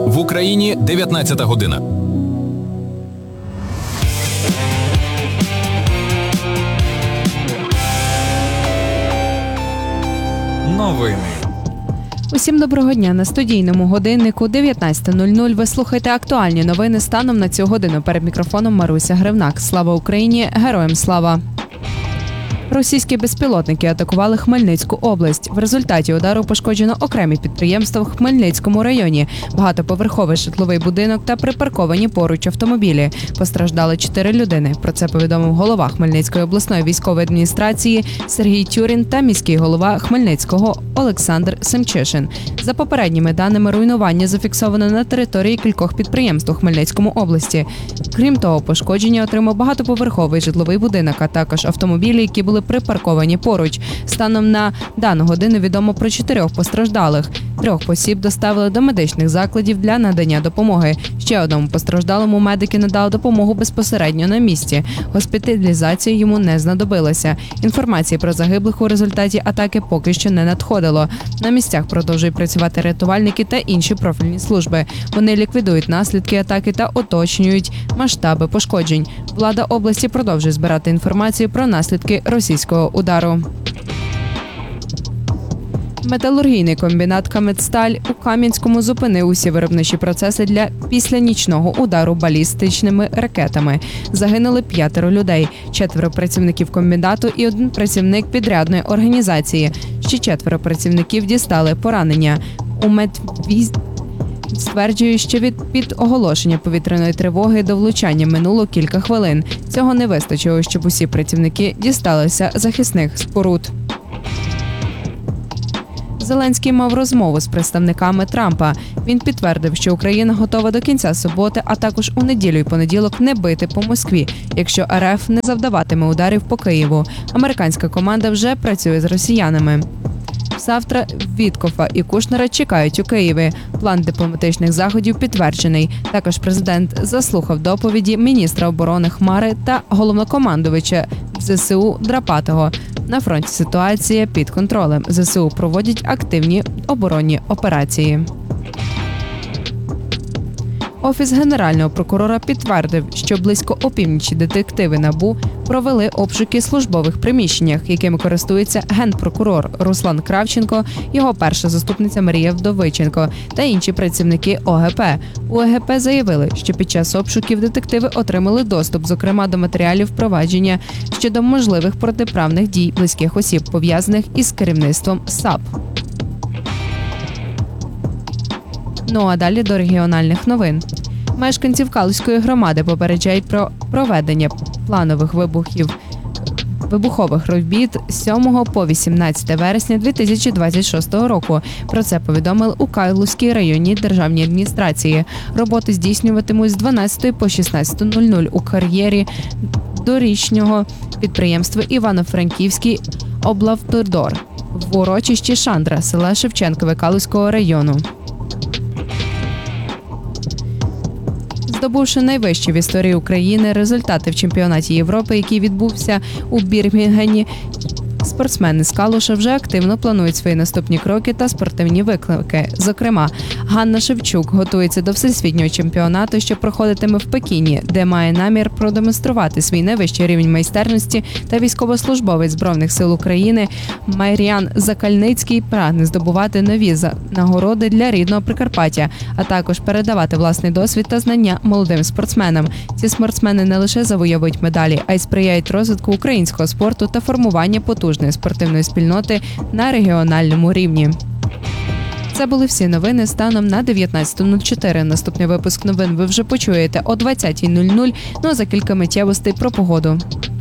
В Україні 19 година. Новини. Усім доброго дня. На студійному годиннику 19:00 ви слухаєте актуальні новини станом на цю годину. Перед мікрофоном Маруся Гривнак. Слава Україні! Героям слава! Російські безпілотники атакували Хмельницьку область. В результаті удару пошкоджено окремі підприємства в Хмельницькому районі, багатоповерховий житловий будинок та припарковані поруч автомобілі. Постраждали 4 людини. Про це повідомив голова Хмельницької обласної військової адміністрації Сергій Тюрін та міський голова Хмельницького Олександр Семчишин. За попередніми даними, руйнування зафіксовано на території кількох підприємств у Хмельницькому області. Крім того, пошкодження отримав багатоповерховий житловий будинок, а також автомобілі, які були припарковані поруч. Станом на дану годину відомо про 4 постраждалих. 3 осіб доставили до медичних закладів для надання допомоги. Ще одному постраждалому медики надали допомогу безпосередньо на місці. Госпіталізація йому не знадобилася. Інформації про загиблих у результаті атаки поки що не надходило. На місцях продовжують працювати рятувальники та інші профільні служби. Вони ліквідують наслідки атаки та уточнюють масштаби пошкоджень. Влада області продовжує збирати інформацію про наслідки російського удару. Металургійний комбінат «Каметсталь» у Кам'янському зупинив усі виробничі процеси після нічного удару балістичними ракетами. Загинули 5 людей, 4 працівників комбінату і 1 працівник підрядної організації. Ще 4 працівників дістали поранення. У Медвізі стверджує, що від оголошення повітряної тривоги до влучання минуло кілька хвилин. Цього не вистачило, щоб усі працівники дісталися захисних споруд. Зеленський мав розмову з представниками Трампа. Він підтвердив, що Україна готова до кінця суботи, а також у неділю і понеділок не бити по Москві, якщо РФ не завдаватиме ударів по Києву. Американська команда вже працює з росіянами. Завтра Віткофа і Кушнера чекають у Києві. План дипломатичних заходів підтверджений. Також президент заслухав доповіді міністра оборони Хмари та головнокомандувача ЗСУ Драпатого. На фронті ситуація під контролем. ЗСУ проводять активні оборонні операції. Офіс Генерального прокурора підтвердив, що близько опівночі детективи НАБУ провели обшуки в службових приміщеннях, якими користується генпрокурор Руслан Кравченко, його перша заступниця Марія Вдовиченко та інші працівники ОГП. У ОГП заявили, що під час обшуків детективи отримали доступ, зокрема, до матеріалів провадження щодо можливих протиправних дій близьких осіб, пов'язаних із керівництвом САП. Ну а далі до регіональних новин. Мешканців Калузької громади попереджають про проведення планових вибухових робіт з 7 по 18 вересня 2026 року. Про це повідомили у Калузькій районній державній адміністрації. Роботи здійснюватимуть з 12 по 16:00 у кар'єрі дорічного підприємства Івано-Франківський облавтодор в урочищі Шандра, села Шевченкове Калузького району. Здобувши найвищі в історії України результати в чемпіонаті Європи, який відбувся у Бірмінгемі, спортсмени з Калуша вже активно планують свої наступні кроки та спортивні виклики. Зокрема, Ганна Шевчук готується до всесвітнього чемпіонату, що проходитиме в Пекіні, де має намір продемонструвати свій найвищий рівень майстерності, та військовослужбовець Збройних сил України Мар'ян Закальницький прагне здобувати нові нагороди для рідного Прикарпаття, а також передавати власний досвід та знання молодим спортсменам. Ці спортсмени не лише завойовують медалі, а й сприяють розвитку українського спорту та формуванню потужної спортивної спільноти на регіональному рівні. Це були всі новини станом на 19:04. Наступний випуск новин ви вже почуєте о 20:00, ну а за кілька миттєвостей про погоду.